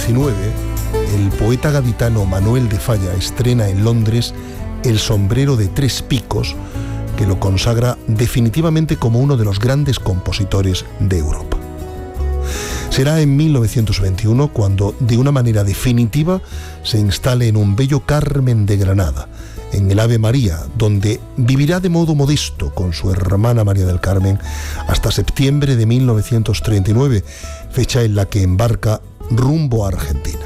XIX, el poeta gaditano Manuel de Falla estrena en Londres El sombrero de tres picos, que lo consagra definitivamente como uno de los grandes compositores de Europa. Será en 1921 cuando, de una manera definitiva, se instale en un bello Carmen de Granada, en el Ave María, donde vivirá de modo modesto con su hermana María del Carmen hasta septiembre de 1939, fecha en la que embarca rumbo a Argentina.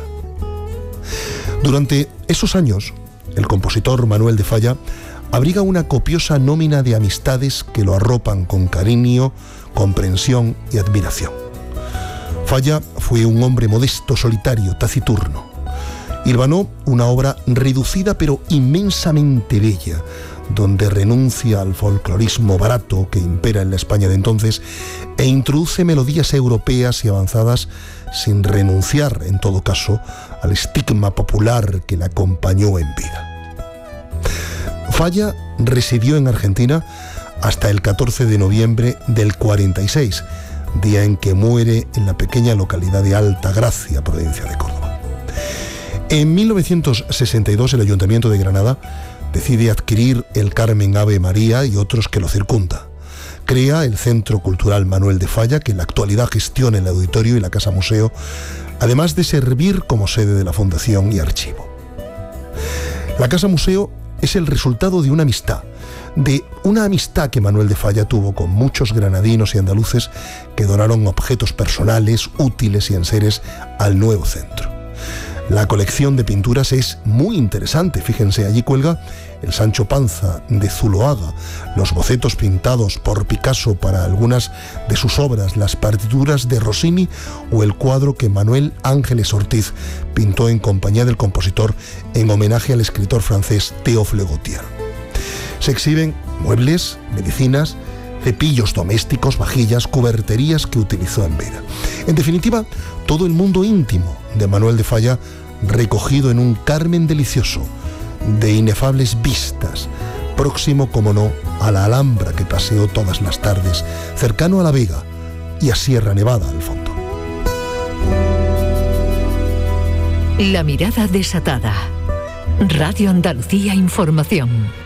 Durante esos años, el compositor Manuel de Falla abriga una copiosa nómina de amistades que lo arropan con cariño, comprensión y admiración. Falla fue un hombre modesto, solitario, taciturno. Hilvanó una obra reducida pero inmensamente bella, donde renuncia al folclorismo barato que impera en la España de entonces e introduce melodías europeas y avanzadas sin renunciar, en todo caso, al estigma popular que le acompañó en vida. Falla residió en Argentina hasta el 14 de noviembre del 46, día en que muere en la pequeña localidad de Altagracia, provincia de Córdoba. En 1962 el Ayuntamiento de Granada decide adquirir el Carmen Ave María y otros que lo circundan. Crea el Centro Cultural Manuel de Falla, que en la actualidad gestiona el auditorio y la Casa Museo, además de servir como sede de la fundación y archivo. La Casa Museo es el resultado de una amistad que Manuel de Falla tuvo con muchos granadinos y andaluces que donaron objetos personales, útiles y enseres al nuevo centro. La colección de pinturas es muy interesante. Fíjense, allí cuelga el Sancho Panza de Zuloaga, los bocetos pintados por Picasso para algunas de sus obras, las partituras de Rossini o el cuadro que Manuel Ángeles Ortiz pintó en compañía del compositor en homenaje al escritor francés Théophile Gautier. Se exhiben muebles, medicinas, cepillos domésticos, vajillas, cuberterías que utilizó en vida. En definitiva, todo el mundo íntimo de Manuel de Falla recogido en un Carmen delicioso, de inefables vistas, próximo, como no, a la Alhambra que paseó todas las tardes, cercano a La Vega y a Sierra Nevada al fondo. La mirada desatada. Radio Andalucía Información.